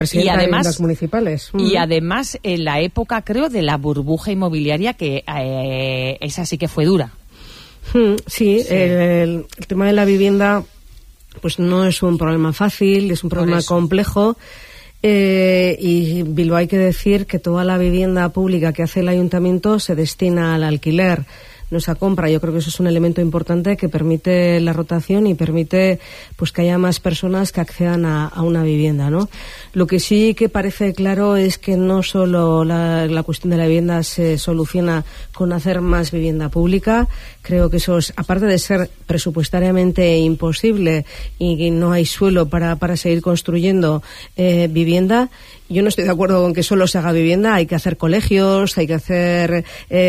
Y además, municipales. Y además, en la época, creo, de la burbuja inmobiliaria, que esa sí que fue dura. Sí. El tema de la vivienda pues no es un problema fácil, es un problema complejo. Y Bilbao, hay que decir que toda la vivienda pública que hace el ayuntamiento se destina al alquiler, no se compra. Yo creo que eso es un elemento importante que permite la rotación y permite pues que haya más personas que accedan a una vivienda, ¿no? Lo que sí que parece claro es que no solo la cuestión de la vivienda se soluciona con hacer más vivienda pública. Creo que eso es, aparte de ser presupuestariamente imposible y no hay suelo para seguir construyendo vivienda. Yo no estoy de acuerdo con que solo se haga vivienda. Hay que hacer colegios, hay que hacer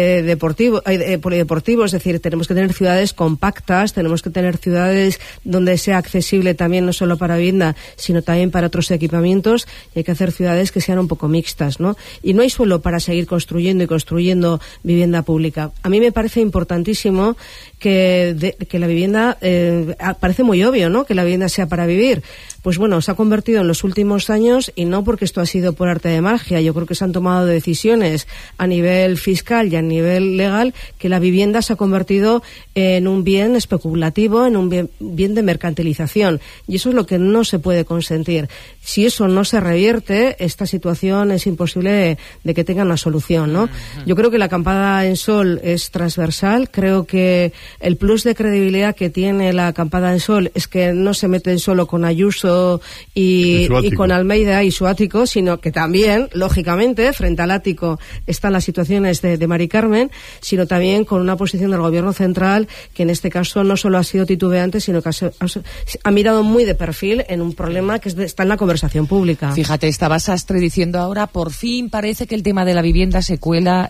polideportivos, es decir, tenemos que tener ciudades compactas, tenemos que tener ciudades donde sea accesible también no solo para vivienda, sino también para otros equipamientos, y hay que hacer ciudades que sean un poco mixtas, ¿no? Y no hay suelo para seguir construyendo vivienda pública. A mí me parece importantísimo que la vivienda, parece muy obvio, ¿no?, que la vivienda sea para vivir. Pues bueno, se ha convertido en los últimos años, y no porque esto ha sido por arte de magia, yo creo que se han tomado decisiones a nivel fiscal y a nivel legal, que la vivienda se ha convertido en un bien especulativo, en un bien de mercantilización, y eso es lo que no se puede consentir. Si eso no se revierte, esta situación es imposible de que tenga una solución, ¿no? Yo creo que la acampada en sol es transversal. Creo que el plus de credibilidad que tiene la acampada en sol es que no se meten solo con Ayuso y con Almeida y su ático, sino que también, lógicamente, frente al ático están las situaciones de Mari Carmen, sino también con una posición del gobierno central que en este caso no solo ha sido titubeante, sino que ha mirado muy de perfil en un problema que está en la conversación pública. Fíjate, estaba Sastre diciendo ahora, por fin parece que el tema de la vivienda se cuela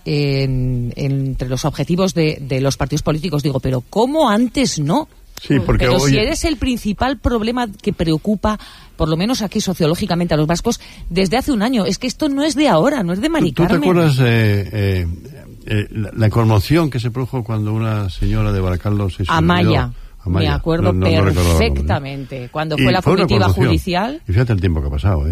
entre los objetivos de los partidos políticos. Digo, pero ¿cómo antes no? Sí, porque pero si eres el principal problema que preocupa, por lo menos aquí sociológicamente, a los vascos desde hace un año. Es que esto no es de ahora, no es de Mari Carmen. ¿Tú te acuerdas la conmoción que se produjo cuando una señora de Baracaldo se suicidó? Amaya. Me acuerdo perfectamente. Cuando fue la comitiva judicial. Y fíjate el tiempo que ha pasado,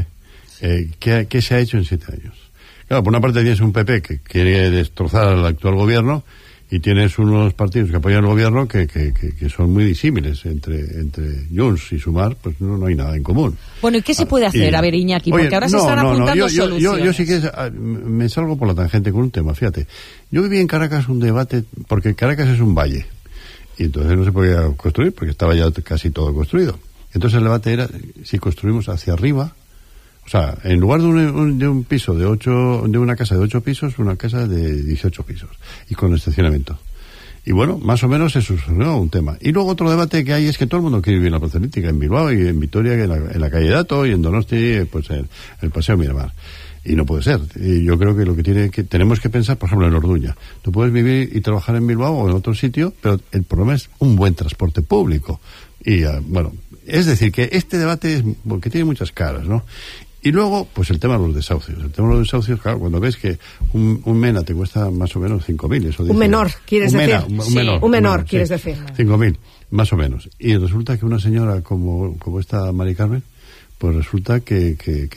¿Qué se ha hecho en 7 años? Claro, por una parte tienes un PP que quiere destrozar al actual gobierno, y tienes unos partidos que apoyan al gobierno que son muy disímiles. Entre Junts y Sumar, pues no hay nada en común. Bueno, ¿y qué se puede hacer? A ver, Iñaki, porque ahora se están apuntando soluciones. Yo sí que me salgo por la tangente con un tema, fíjate. Yo viví en Caracas un debate, porque Caracas es un valle, y entonces no se podía construir, porque estaba ya casi todo construido. Entonces el debate era si construimos hacia arriba. O sea, en lugar de un piso de una casa de 8 pisos, una casa de 18 pisos, y con estacionamiento. Y bueno, más o menos eso es un tema. Y luego otro debate que hay es que todo el mundo quiere vivir en la plaza elíptica, en Bilbao y en Vitoria, en la calle Dato, y en Donosti, pues en el Paseo Miramar. Y no puede ser. Y yo creo que tenemos que pensar, por ejemplo, en Orduña. Tú puedes vivir y trabajar en Bilbao o en otro sitio, pero el problema es un buen transporte público. Y bueno, es decir, que este debate es porque tiene muchas caras, ¿no? Y luego, pues el tema de los desahucios. El tema de los desahucios, claro, cuando ves que un MENA te cuesta más o menos 5.000, eso dice. Un menor, ¿quieres decir? Un menor, quieres decir. 5.000, más o menos. Y resulta que una señora como esta Mari Carmen, pues resulta que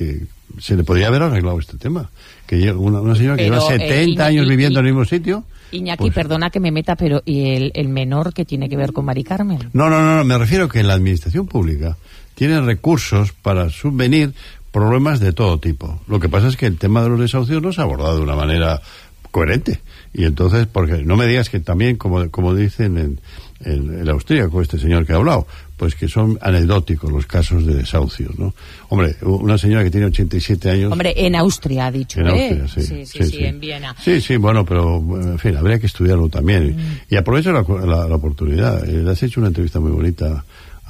se le podría haber arreglado este tema. Que una señora que lleva 70 años viviendo en el mismo sitio. Iñaki, pues, perdona que me meta, pero ¿y el menor qué tiene que ver con Mari Carmen? No, me refiero que la administración pública tiene recursos para subvenir problemas de todo tipo. Lo que pasa es que el tema de los desahucios no se ha abordado de una manera coherente. Y entonces, porque no me digas que también, como dicen el austríaco, este señor que ha hablado, pues que son anecdóticos los casos de desahucios, ¿no? Hombre, una señora que tiene 87 años... Hombre, en Austria ha dicho, en Austria, sí, en Viena. Sí, bueno, pero, en fin, habría que estudiarlo también. Y aprovecho la oportunidad. Le has hecho una entrevista muy bonita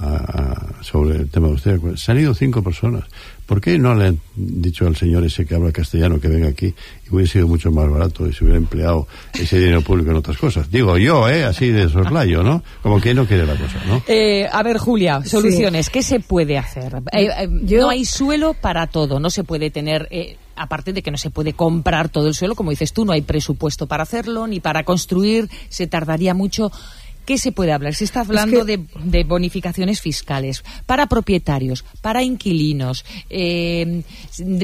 sobre el tema de Austria. Se han ido 5 personas. ¿Por qué no le han dicho al señor ese que habla castellano que venga aquí y hubiera sido mucho más barato y se hubiera empleado ese dinero público en otras cosas? Digo yo, así de soslayo, ¿no? Como que no quiere la cosa, ¿no? A ver, Julia, soluciones. Sí. ¿Qué se puede hacer? No hay suelo para todo. No se puede tener... aparte de que no se puede comprar todo el suelo, como dices tú, no hay presupuesto para hacerlo, ni para construir, se tardaría mucho. ¿qué se puede hablar? Se está hablando de bonificaciones fiscales para propietarios, para inquilinos,